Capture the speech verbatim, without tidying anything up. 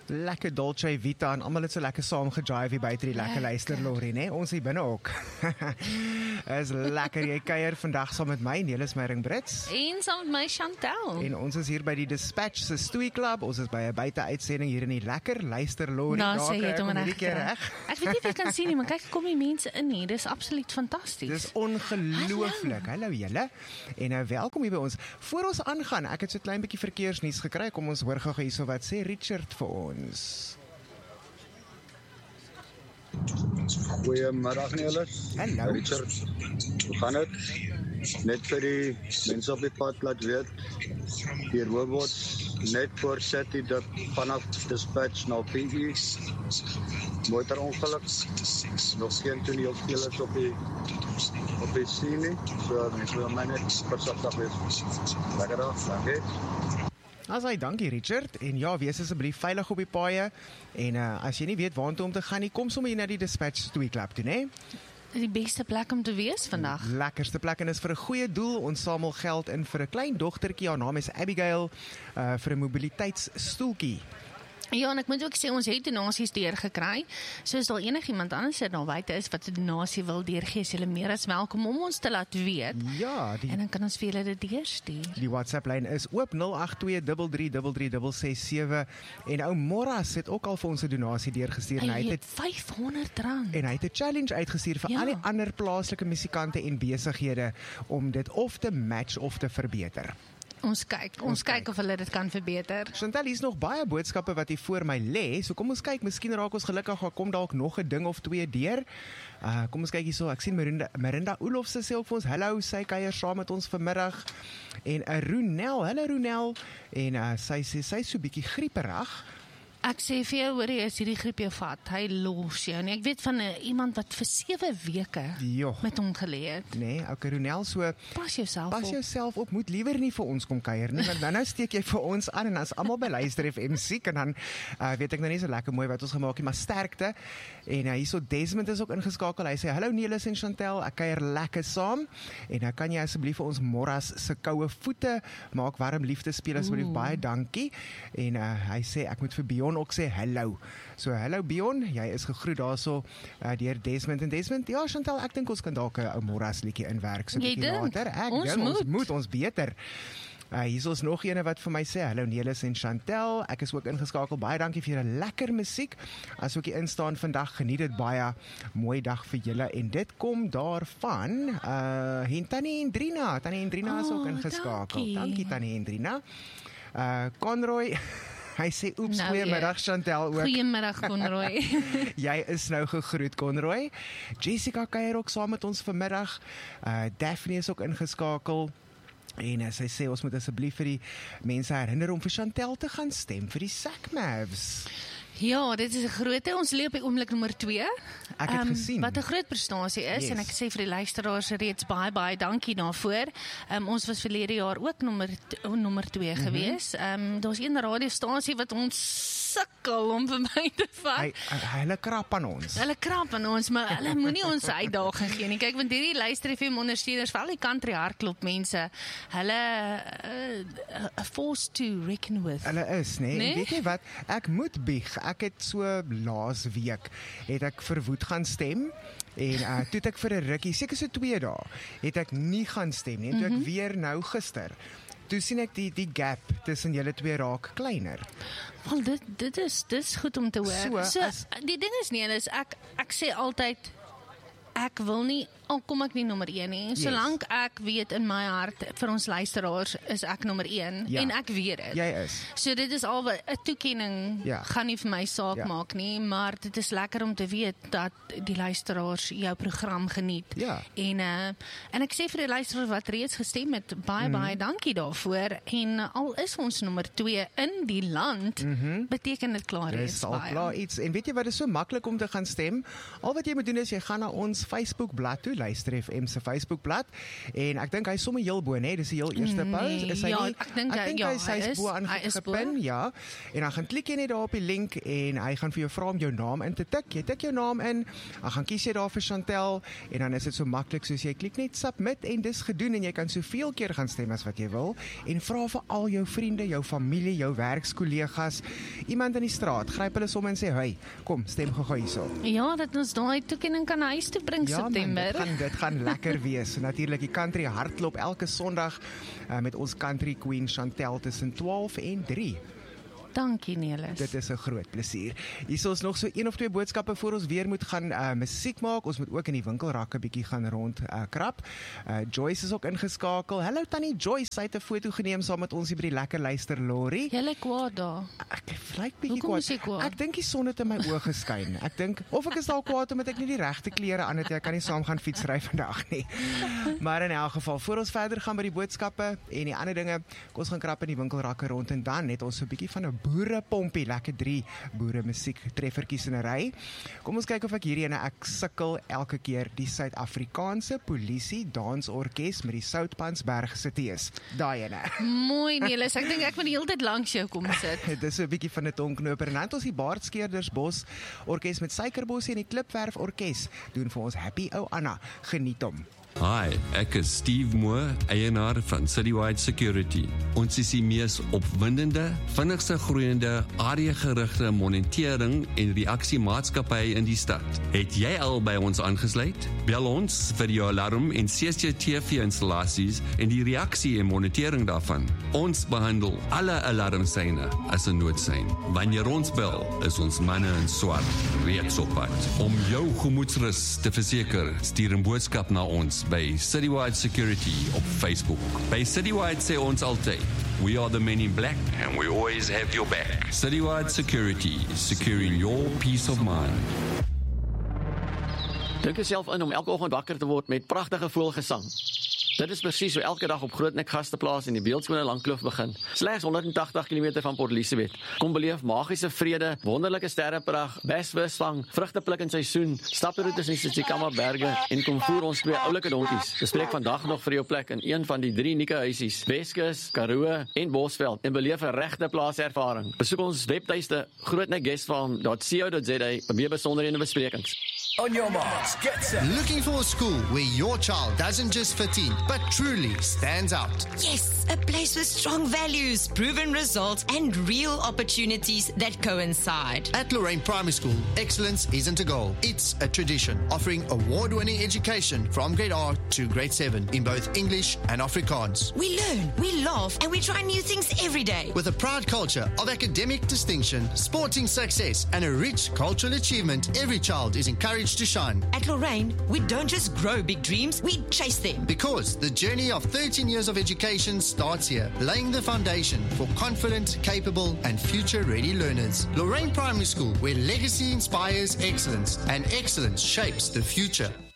Lekker Dolce Vita en almal het so lekker saam gedrive hier buite die lekker luisterlorry, né? Ons hier binne ook. Is lekker, jy kuier vandag saam met my, Nelis Meyering Brits. En saam met my Chantel. En ons is hier by die Dispatch se Stoei Club. Ons is by 'n buite-uitsending hier in die lekker luisterlorry. Nou sê jy dit om reg. reg. Ek weet nie of jy kan sien nie, maar kyk, kom die mense in hier. Dis absoluut fantasties. Dis ongelooflik. Hallo julle. En nou welkom hier by ons. Voor ons aangaan, ek het so 'n klein bietjie verkeersnuus gekry. Kom ons hoor gou hierso wat sê Richard vir ons. Goeiemiddag Nelis. Hallo. Richard, hoe gaan dit? Net vir die mense op die pad laat weet, die robots net voor City dat vanaf Dispatch na P E, motorongeluk, nog geen toneelspelers op die op die scene nie, so mense wil my net versigtig wees. Lekker dag, dankie. As hy, dankie Richard, en ja, wees asseblief veilig op die paaie, en uh, as jy nie weet waartoe om te gaan nie, kom sommer hier na die Dispatch Stoei Club toe, né? Die beste plek om te wees vandag. Lekkerste plek, en is vir 'n goeie doel. Ons samel geld in vir 'n klein dogtertjie, haar naam is Abigail, uh, vir 'n mobiliteitsstoeltjie. Ja, en ek moet ook sê, ons het donasies deurgekry, so as daar enigiemand anders daar buite is wat 'n donasie wil deurgee, is julle meer as welkom om ons te laat weet. Ja, die, en dan kan ons vir julle dit deurstuur. die WhatsApp-lyn is oop nul agt twee drie drie drie drie ses ses sewe, en ou Morras het ook al vir ons 'n donasie deurgestuur, en hy het het vyfhonderd rand. En hy het 'n challenge uitgestuur vir Ja. al die ander plaaslike musikante en besighede om dit of te match of te verbeter. Ons kyk, ons, Ons kyk kyk. of hulle dit kan verbeter. Chantal, hier's nog baie boodskappe wat hier voor my lê, so kom ons kyk, miskien raak ons gelukkig, daar kom dalk nog 'n ding of twee deur. Uh, kom ons kyk hierso, ek sien Marinda, Marinda Olofse sê ook vir ons, hallo, sy kuier saam met ons vanmiddag, en 'n uh, Ronel, hallo Ronel, en uh, sy sê, sy is so bietjie grieperig. Ek sê vir jou, hoor jy, as hierdie griep jou vat, hy los jou nie. Ek weet van uh, iemand wat vir sewe weke Jo. met hom geleë het. Nee, okay, Ronel, so Pas jouself pas op. jouself op, moet liewer nie vir ons kom kuier nie, want dan nou steek jy vir ons aan, en as almal by Luister F M siek, en dan uh, weet ek nou nie so lekker mooi wat ons gemaak het, maar sterkte. En uh, hierso Desmond is ook ingeskakel, hy sê, hallo Nelis en Chantel, ek kuier lekker saam, en uh, kan jy asseblief vir ons Morras se koue voete maak warm liefde speel, asseblief, baie dankie. En uh, hy sê, ek moet vir Bion ook sê, hallo. So, hallo Bion, jy is gegroet daarso uh, deur Desmond, en Desmond, ja Chantal, ek dink ons kan dalk 'n ou Morras liedjie inwerk, so Jy bietjie dink? later. Ek Ons dink, ons moet. moet ons beter. Uh, hier is nog ene wat vir my sê, hallo Nelis en Chantel, ek is ook ingeskakel, baie dankie vir julle lekker musiek, as ook die instaan vandag, geniet dit baie, mooi dag vir julle, en dit kom daarvan, uh, en Tannie Hendrina, Tannie Hendrina is ook Oh, ingeskakel, dankie. dankie Tannie Hendrina, uh, Conroy, hy sê, oeps, Nou goeiemiddag weer. Chantel ook, Goeiemiddag, Conroy. jy is nou gegroet Conroy, Jessica kuier ook saam met ons vanmiddag, uh, Daphne is ook ingeskakel, en uh, sy sê, ons moet asseblief vir die mense herinner om vir Chantel te gaan stem vir die Sackmavs. Ja, dit is 'n groot, ons lê op die oomblik nommer twee. Ek het um, gesien. Wat 'n groot prestasie is, Yes. en ek sê vir die luisteraars reeds baie, baie dankie daarvoor. Um, ons was verlede jaar ook nommer, t- nommer twee Mhm. gewees. Um, daar's een radiostasie wat ons sukkel om vir my te vat. Hy, hy, hulle krap aan ons. Hulle krap aan ons, maar hulle moenie ons uitdaging gee nie. Kyk, want hierdie Luister F M ondersteuners, veral die country hardloop mense, hulle uh, a force to reckon with. Hulle is, nee. Nee? En weet jy wat, ek moet bieg, ek het so laas week, het ek vir Woed gaan stem, en uh, toe het ek vir 'n rukkie, seker so twee dae, het ek nie gaan stem nie, en toe ek weer nou gister, toe sien ek die, die gap tussen julle twee raak kleiner. Wel, dit, dit is, dit is goed om te hoor. So, So, as- die ding is nie, is ek, ek sê altyd, ek wil nie, al kom ek nie nommer een nie, Yes. solank ek weet in my hart, vir ons luisteraars, is ek nommer een, Ja. en ek weet dit. Jy is. So dit is al 'n toekenning, Ja. gaan nie vir my saak Ja. maak nie, maar dit is lekker om te weet dat die luisteraars jou program geniet. Ja. En uh, en ek sê vir die luisteraars wat reeds gestem het, baie Mhm. baie dankie daarvoor. En uh, al is ons nommer twee in die land, beteken dit klaar Dis reeds al baie. klaar iets. En weet jy wat, is so maklik om te gaan stem. Al wat jy moet doen is, jy gaan na ons Facebook bladsy toe, Luister F M se Facebookblad en ek dink hy is sommer heel bo, nee, dis die heel eerste Nee, post. Is hy ja, nie? ek dink hy- dink ja, hy is- hy hy is is- bo aan hy is bo. gepin, ja. En dan gaan klik jy net daar op die link en hy gaan vir jou vra om jou naam in te tik. Jy tik jou naam in, dan gaan kies jy daar vir Chantel en dan is dit so maklik soos jy klik net submit en dis gedoen en jy kan soveel keer gaan stem as wat jy wil en vra vir al jou vriende, jou familie, jou werkskollegas, iemand in die straat, gryp hulle sommer en sê, "Hey, kom, stem gou hierso." Ja, dat ons daai toekenning kan huis toe bring Ja, man, September. dit gaan dit gaan lekker wees. Natuurlik die country hardloop elke Sondag uh, met ons country queen Chantel tussen twaalf en drie. Dankie Nelis. Dit is 'n groot plesier. Hier is nog so een of twee boodskappe voor ons weer moet gaan uh, musiek maak. Ons moet ook in die winkelrakke bietjie gaan rond uh, krap. Uh, Joyce is ook ingeskakel. Hallo tannie Joyce, sy het 'n foto geneem saam met ons hier by die lekker luister lorry. Julle kwaad daar. Ek lyk bietjie Hoekom kwaad. is jy kwaad? Ek dink die son het in my oë geskyn. Ek dink of ek is dalk kwaad omdat ek nie die regte klere aan het nie. Ek kan nie saam gaan fietsry vandag nie. Maar in elk geval, voor ons verder gaan by die boodskappe en die ander dinge, kom ons gaan krap in die winkelrakke rond en dan net ons so 'n bietjie van 'n boerepompie, lekker drie boere musiek treffertjies in 'n ry. Kom ons kyk of ek hierdie ene ek sukkel elke keer die Suid-Afrikaanse Polisie Dansorkes met die Soutpansberg se tees. Daai ene. Mooi Nelis, ek dink ek moet die hele tyd langs jou kom sit. Dit is so 'n bietjie van 'n tongknoper. En dan het ons die Baardskeerdersbos Orkes met Suikerbossie en die Klipwerf Orkes doen vir ons Happy Ou Anna. Geniet hom. Hi, ek is Steve Moore, eienaar van Citywide Security. Ons is die mees opwindende, vinnigste groeiende, areagerigte monitering en reaksiemaatskappy in die stad. Het jy al by ons aangesluit? Bel ons vir jou alarm en C C T V-installasies en die reaksie en monitering daarvan. Ons behandel alle alarmsyne as 'n noodsein. Wanneer ons bel, is ons manne in swart reeds op pad. Om jou gemoedsrus te verseker, stuur 'n boodskap na ons by Citywide Security op Facebook. By Citywide sê ons altyd, we are the men in black and we always have your back. Citywide Security, securing your peace of mind. Dink jouself in om elke oggend wakker te word met pragtige voëlgesang. Dit is presies hoe elke dag op Grootnek Gasteplaas in die beeldskone Langkloof begin. Slegs honderd en tagtig kilometer van Port Elizabeth. Kom beleef magiese vrede, wonderlike sterrepragt, besvisvang, vrugtepluk in seisoen, staproetes in die Tsitsikamma berge en kom voer ons twee oulike donkies. Bespreek vandag nog vir jou plek in een van die drie unieke huisies, Weskus, Karoo en Bosveld en beleef 'n regte plaaservaring. Besoek ons webtuiste grootnek guest farm dot co dot za vir meer besonderhede en besprekings. On your marks, get set. Looking for a school where your child doesn't just fit in, but truly stands out. Yes, a place with strong values, proven results, and real opportunities that coincide. At Lorraine Primary School, excellence isn't a goal, it's a tradition, offering award-winning education from grade R to grade seven in both English and Afrikaans. We learn, we laugh, and we try new things every day. With a proud culture of academic distinction, sporting success, and a rich cultural achievement, every child is encouraged to shine. At Lorraine, we don't just grow big dreams, we chase them. Because the journey of thirteen years of education starts here, laying the foundation for confident, capable, and future-ready learners. Lorraine Primary School, where legacy inspires excellence and excellence shapes the future.